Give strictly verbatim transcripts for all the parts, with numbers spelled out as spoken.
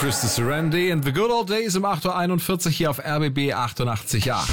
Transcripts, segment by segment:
Krista Serendi and The Good Old Days um acht Uhr einundvierzig hier auf R B B achtundachtzig Komma acht.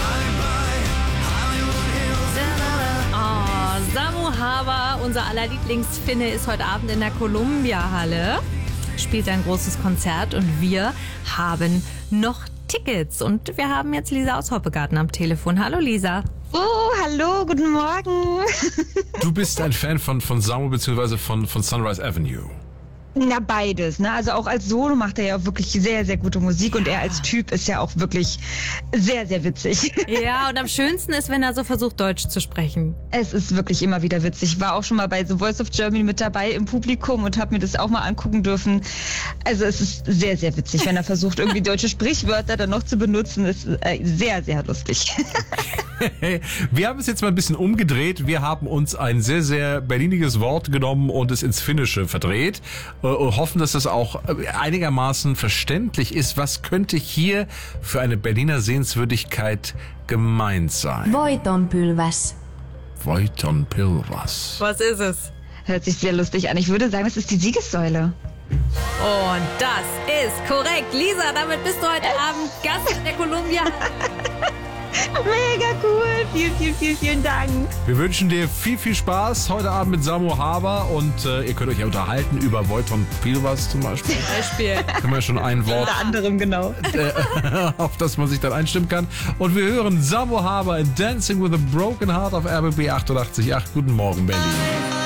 Oh, Samu Haber, unser aller Lieblingsfinne, ist heute Abend in der Columbia-Halle, spielt ein großes Konzert und wir haben noch Tickets. Und wir haben jetzt Lisa aus Hoppegarten am Telefon. Hallo Lisa. Oh, hallo, guten Morgen. Du bist ein Fan von, von Samu bzw. von, von Sunrise Avenue. Na, beides, ne? Also auch als Solo macht er ja wirklich sehr, sehr gute Musik und er als Typ ist ja auch wirklich sehr, sehr witzig. Ja, und am schönsten ist, wenn er so versucht, Deutsch zu sprechen. Es ist wirklich immer wieder witzig. Ich war auch schon mal bei The Voice of Germany mit dabei im Publikum und habe mir das auch mal angucken dürfen. Also es ist sehr, sehr witzig, wenn er versucht, irgendwie deutsche Sprichwörter dann noch zu benutzen. Das ist äh, sehr, sehr lustig. Wir haben es jetzt mal ein bisschen umgedreht. Wir haben uns ein sehr, sehr berliniges Wort genommen und es ins Finnische verdreht. Und hoffen, dass das auch einigermaßen verständlich ist. Was könnte hier für eine Berliner Sehenswürdigkeit gemeint sein? Voitonpylväs. Voitonpylväs. Was ist es? Hört sich sehr lustig an. Ich würde sagen, es ist die Siegessäule. Und das ist korrekt. Lisa, damit bist du heute Abend Gast in der Columbia. Mega cool. Vielen, vielen, vielen, vielen Dank. Wir wünschen dir viel, viel Spaß heute Abend mit Samu Haber und äh, ihr könnt euch ja unterhalten über Voitonpylväs zum Beispiel. Beispiel. Können wir schon ein Wort, Unter anderem, genau. äh, auf das man sich dann einstimmen kann. Und wir hören Samu Haber in Dancing with a Broken Heart auf R B B achtundachtzig Komma acht. Guten Morgen, Berlin.